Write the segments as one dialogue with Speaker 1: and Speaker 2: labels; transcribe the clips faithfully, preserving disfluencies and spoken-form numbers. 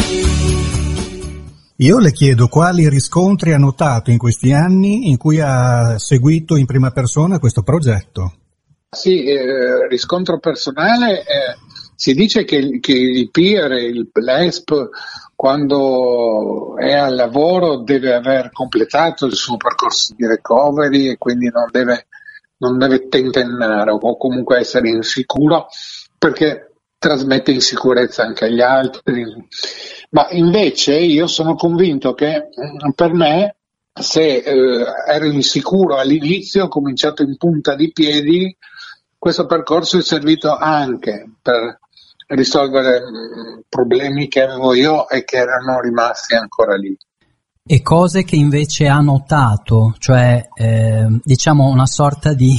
Speaker 1: Io le chiedo quali riscontri ha notato in questi anni in cui ha seguito in prima persona questo progetto.
Speaker 2: Sì, eh, riscontro personale, eh, si dice che, che il peer, il, l'E S P, quando è al lavoro deve aver completato il suo percorso di recovery e quindi non deve, non deve tentennare o comunque essere insicuro, perché trasmette insicurezza anche agli altri. Ma invece io sono convinto che per me, se eh, ero insicuro all'inizio, ho cominciato in punta di piedi, questo percorso è servito anche per risolvere mh, problemi che avevo io e che erano rimasti ancora lì.
Speaker 3: E cose che invece ha notato, cioè eh, diciamo una sorta di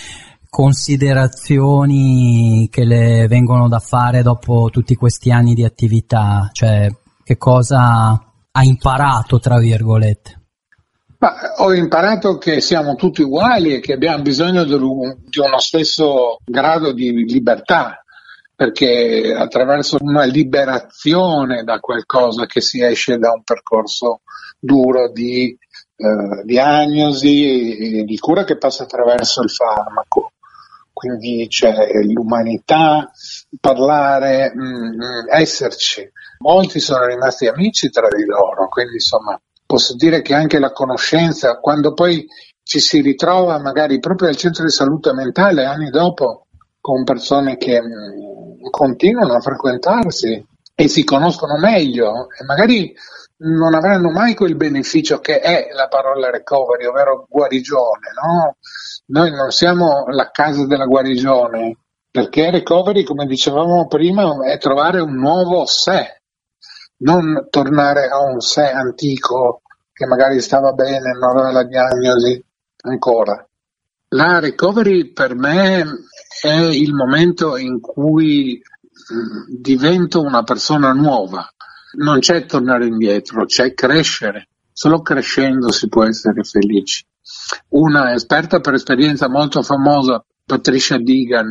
Speaker 3: considerazioni che le vengono da fare dopo tutti questi anni di attività, cioè che cosa ha imparato, tra virgolette?
Speaker 2: Ma ho imparato che siamo tutti uguali e che abbiamo bisogno di uno stesso grado di libertà, perché attraverso una liberazione da qualcosa che si esce da un percorso duro di eh, diagnosi e di cura che passa attraverso il farmaco. Quindi c'è l'umanità, parlare, mh, esserci. Molti sono rimasti amici tra di loro, quindi insomma posso dire che anche la conoscenza, quando poi ci si ritrova magari proprio al centro di salute mentale anni dopo con persone che mh, continuano a frequentarsi e si conoscono meglio e magari non avranno mai quel beneficio che è la parola recovery, ovvero guarigione, no? Noi non siamo la casa della guarigione, perché recovery, come dicevamo prima, è trovare un nuovo sé, non tornare a un sé antico che magari stava bene, non aveva la diagnosi ancora. La recovery per me è il momento in cui mh, divento una persona nuova. Non c'è tornare indietro, c'è crescere. Solo crescendo si può essere felici. Una esperta per esperienza molto famosa, Patricia Deegan,